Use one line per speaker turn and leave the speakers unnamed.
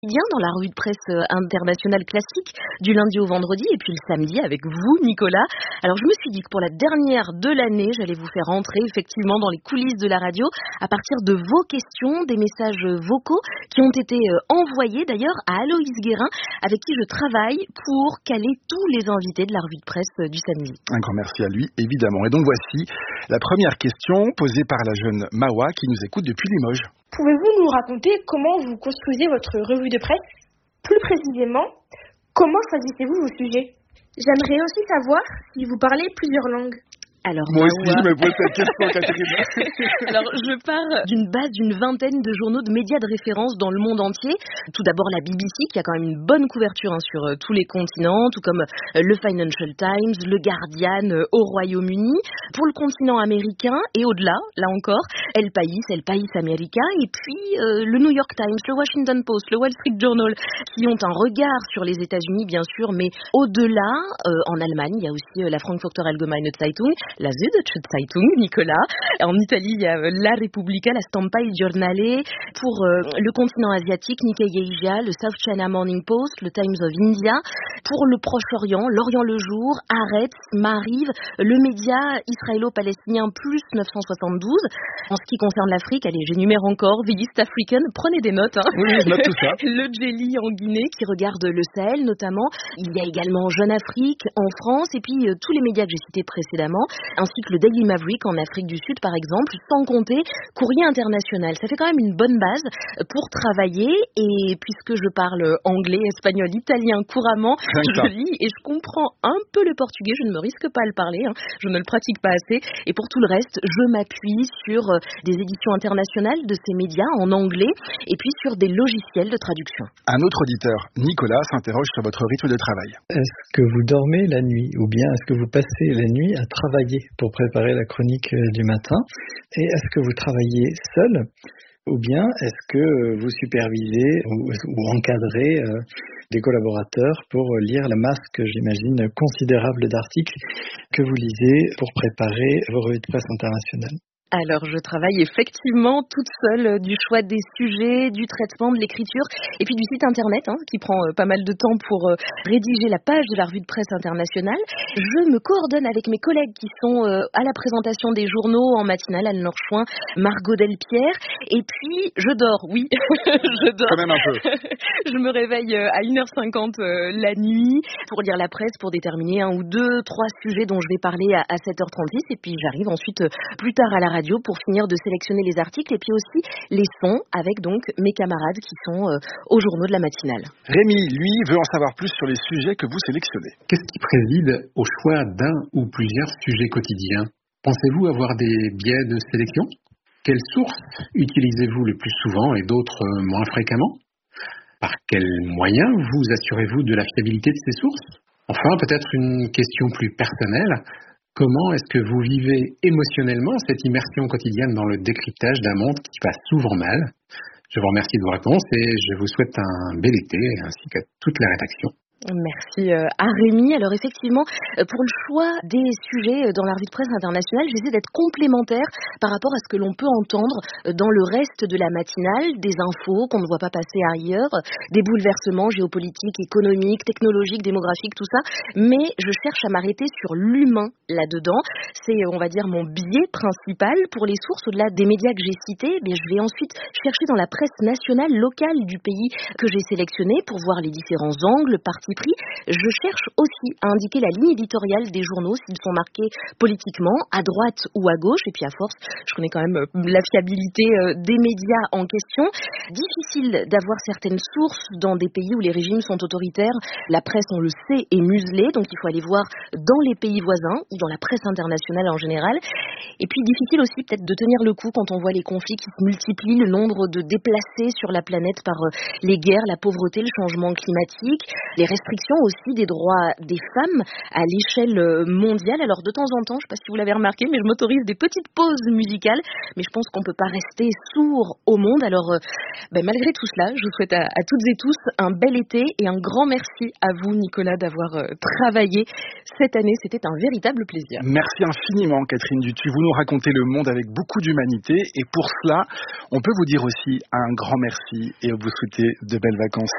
Bien dans la revue de presse internationale classique du lundi au vendredi et puis le samedi avec vous Nicolas. Alors je me suis dit que pour la dernière de l'année, j'allais vous faire entrer effectivement dans les coulisses de la radio à partir de vos questions, des messages vocaux qui ont été envoyés d'ailleurs à Aloïs Guérin avec qui je travaille pour caler tous les invités de la revue de presse du samedi.
Un grand merci à lui évidemment. Et donc voici la première question posée par la jeune Mawa qui nous écoute depuis Limoges.
Pouvez-vous nous raconter comment vous construisez votre revue de presse? Plus précisément, comment choisissez-vous vos sujets? J'aimerais aussi savoir si vous parlez plusieurs langues.
Alors,
moi aussi, je me pose cette question, Catherine.
Alors, je pars d'une base d'une vingtaine de journaux de médias de référence dans le monde entier. Tout d'abord, la BBC, qui a quand même une bonne couverture sur tous les continents, tout comme le Financial Times, le Guardian au Royaume-Uni. Pour le continent américain et au-delà, là encore, El País América, et puis le New York Times, le Washington Post, le Wall Street Journal, qui ont un regard sur les États-Unis, bien sûr, mais au-delà, en Allemagne, il y a aussi la Frankfurter Allgemeine Zeitung, la Süddeutsche Zeitung, Nicolas. En Italie, il y a La Repubblica, la Stampa, il Giornale. Pour le continent asiatique, Nikkei Asia, le South China Morning Post, le Times of India. Pour le Proche-Orient, L'Orient le Jour, Haaretz, Maariv, le média israélo-palestinien plus 972. En ce qui concerne l'Afrique, allez, j'énumère encore, The East African, prenez des notes.
Oui, je note tout ça.
Le Jelly en Guinée, qui regarde le Sahel notamment. Il y a également Jeune Afrique en France, et puis tous les médias que j'ai cités précédemment, ainsi que le Daily Maverick en Afrique du Sud, par exemple, sans compter Courrier International. Ça fait quand même une bonne base pour travailler, et puisque je parle anglais, espagnol, italien couramment, je lis et je comprends un peu le portugais, je ne me risque pas à le parler, je ne le pratique pas assez, et pour tout le reste, je m'appuie sur des éditions internationales de ces médias en anglais, et puis sur des logiciels de traduction.
Un autre auditeur, Nicolas, s'interroge sur votre rythme de travail.
Est-ce que vous dormez la nuit, ou bien est-ce que vous passez la nuit à travailler pour préparer la chronique du matin? Et est-ce que vous travaillez seul, ou bien est-ce que vous supervisez ou encadrez des collaborateurs pour lire la masse, j'imagine, considérable d'articles que vous lisez pour préparer vos revues de presse internationales?
Alors, je travaille effectivement toute seule du choix des sujets, du traitement, de l'écriture, et puis du site internet, qui prend pas mal de temps pour rédiger la page de la revue de presse internationale. Je me coordonne avec mes collègues qui sont à la présentation des journaux en matinale, Anne Lorchouin, Margot Delpierre, et puis je dors, oui, je dors.
Quand même un peu.
Je me réveille à 1h50 la nuit pour lire la presse, pour déterminer 1 ou 2, 3 sujets dont je vais parler à 7h36, et puis j'arrive ensuite plus tard à la radio pour finir de sélectionner les articles et puis aussi les sons avec donc mes camarades qui sont aux journaux de la matinale.
Rémi, lui, veut en savoir plus sur les sujets que vous sélectionnez.
Qu'est-ce qui préside au choix d'un ou plusieurs sujets quotidiens? Pensez-vous avoir des biais de sélection? Quelles sources utilisez-vous le plus souvent et d'autres moins fréquemment? Par quels moyens vous assurez-vous de la fiabilité de ces sources? Enfin, peut-être une question plus personnelle. Comment est-ce que vous vivez émotionnellement cette immersion quotidienne dans le décryptage d'un monde qui va souvent mal? Je vous remercie de vos réponses et je vous souhaite un bel été ainsi qu'à toute la rédaction.
Merci à Rémi. Alors effectivement, pour le choix des sujets dans la revue de presse internationale, j'essaie d'être complémentaire par rapport à ce que l'on peut entendre dans le reste de la matinale, des infos qu'on ne voit pas passer ailleurs, des bouleversements géopolitiques, économiques, technologiques, démographiques, tout ça. Mais je cherche à m'arrêter sur l'humain là-dedans. C'est, on va dire, mon biais principal. Pour les sources, au-delà des médias que j'ai cités, je vais ensuite chercher dans la presse nationale, locale du pays que j'ai sélectionné pour voir les différents angles, partis pris. Je cherche aussi à indiquer la ligne éditoriale des journaux s'ils sont marqués politiquement, à droite ou à gauche, et puis à force, je connais quand même la fiabilité des médias en question. Difficile d'avoir certaines sources dans des pays où les régimes sont autoritaires. La presse, on le sait, est muselée, donc il faut aller voir dans les pays voisins ou dans la presse internationale en général. Et puis difficile aussi peut-être de tenir le coup quand on voit les conflits qui se multiplient, le nombre de déplacés sur la planète par les guerres, la pauvreté, le changement climatique, les restrictions aussi des droits des femmes à l'échelle mondiale. Alors de temps en temps, je ne sais pas si vous l'avez remarqué, mais je m'autorise des petites pauses musicales, mais je pense qu'on ne peut pas rester sourd au monde. Alors malgré tout cela, je vous souhaite à toutes et tous un bel été et un grand merci à vous Nicolas d'avoir travaillé cette année. C'était un véritable plaisir.
Merci infiniment Catherine Dutu, vous nous racontez le monde avec beaucoup d'humanité et pour cela, on peut vous dire aussi un grand merci et vous souhaiter de belles vacances.